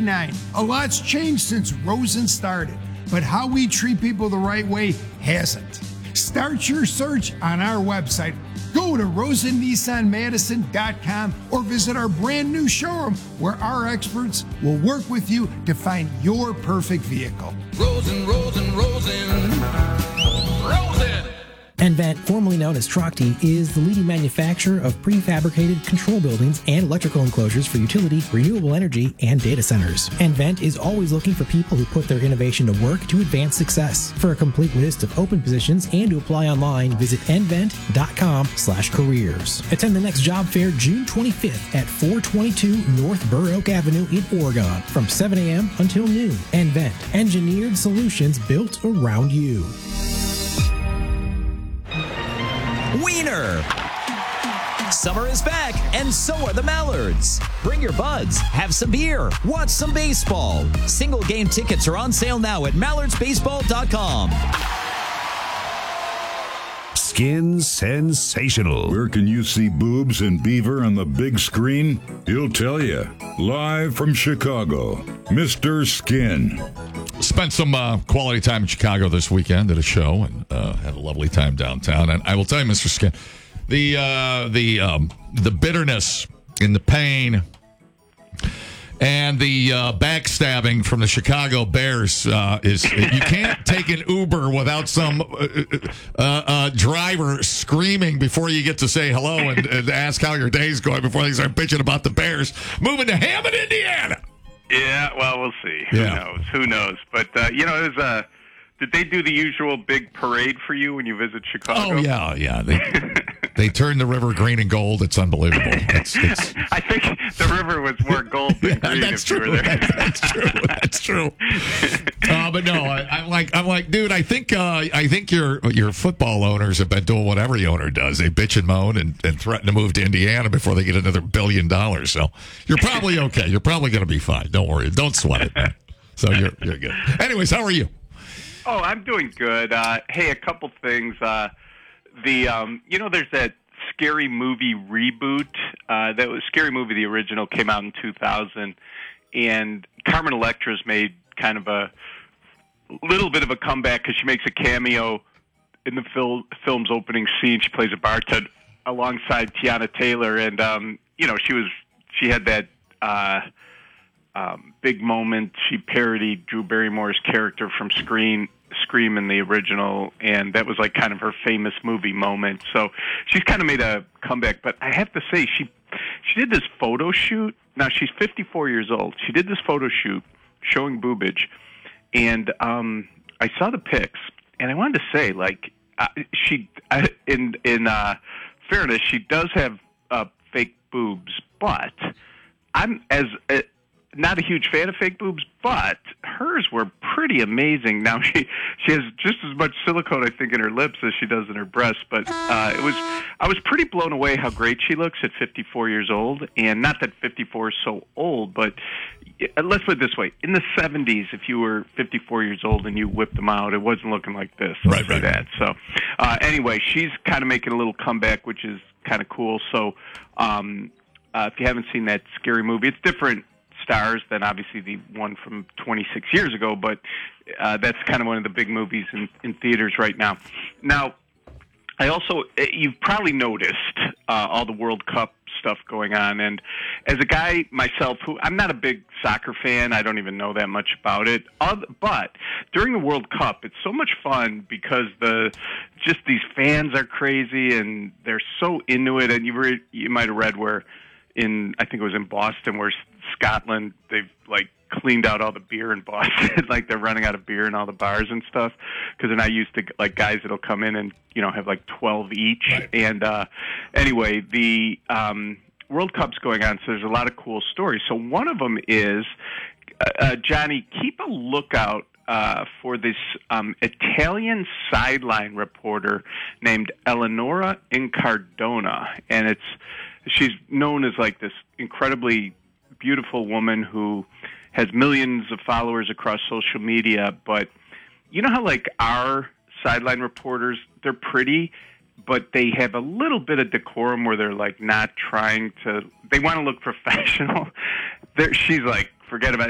$19.99. A lot's changed since Rosen started, but how we treat people the right way hasn't. Start your search on our website. Go to rosennissanmadison.com or visit our brand new showroom where our experts will work with you to find your perfect vehicle. Rosen. nVent, formerly known as Trachte, is the leading manufacturer of prefabricated control buildings and electrical enclosures for utility, renewable energy, and data centers. nVent is always looking for people who put their innovation to work to advance success. For a complete list of open positions and to apply online, visit nvent.com/careers. Attend the next job fair June 25th at 422 North Burr Oak Avenue in Oregon from 7 a.m. until noon. nVent, engineered solutions built around you. Wiener. Summer is back, and so are the Mallards. Bring your buds, have some beer, watch some baseball. Single game tickets are on sale now at mallardsbaseball.com. Skin Sensational. Where can you see boobs and beaver on the big screen? He'll tell you. Live from Chicago, Mr. Skin. Spent some quality time in Chicago this weekend at a show and had a lovely time downtown. And I will tell you, Mr. Skin, the bitterness and the pain and the backstabbing from the Chicago Bears is you can't take an Uber without some driver screaming before you get to say hello and ask how your day's going before they start bitching about the Bears moving to Hammond, Indiana. Yeah, well, we'll see. Yeah. Who knows? But, did they do the usual big parade for you when you visit Chicago? Oh, yeah. They turned the river green and gold. It's unbelievable. It's I think the river was more gold than green if you were there. That's true. But no, I'm like, dude, I think your football owners have been doing what every owner does. They bitch and moan and threaten to move to Indiana before they get another $1 billion. So you're probably okay. You're probably going to be fine. Don't worry. Don't sweat it, man. So you're good. Anyways, how are you? Oh, I'm doing good. Hey, a couple things. There's that Scary Movie reboot. That was Scary Movie, the original, came out in 2000, and Carmen Electra's made kind of a little bit of a comeback because she makes a cameo in the film's opening scene. She plays a bartender alongside Tiana Taylor, and she had that big moment. She parodied Drew Barrymore's character from Scream in the original, and that was like kind of her famous movie moment. So she's kind of made a comeback. But I have to say, she did this photo shoot. Now she's 54 years old. She did this photo shoot showing boobage, and I saw the pics, and I wanted to say, like, in fairness, she does have fake boobs, but I'm not a huge fan of fake boobs, but hers were pretty amazing. Now she has just as much silicone, I think, in her lips as she does in her breasts. But I was pretty blown away how great she looks at 54 years old. And not that 54 is so old, but let's put it this way: in the 70s, if you were 54 years old and you whipped them out, it wasn't looking like this. Right. That. So anyway, she's kind of making a little comeback, which is kind of cool. So if you haven't seen that Scary Movie, it's different stars than obviously the one from 26 years ago, but that's kind of one of the big movies in theaters right now. Now, I also, you've probably noticed all the World Cup stuff going on, and as a guy myself, who I'm not a big soccer fan, I don't even know that much about it, but during the World Cup, it's so much fun because just these fans are crazy and they're so into it, and you might have read where I think it was in Boston, where Scotland, they've like cleaned out all the beer in Boston. Like they're running out of beer in all the bars and stuff because they're not used to like guys that'll come in and have like 12 each. Right. And anyway, the World Cup's going on, so there's a lot of cool stories. So one of them is Johnny, keep a lookout for this Italian sideline reporter named Eleonora Incardona, and she's known as like this incredibly beautiful woman who has millions of followers across social media. But you know how like our sideline reporters, they're pretty, but they have a little bit of decorum where they're like not trying to, they want to look professional. She's like, forget about it.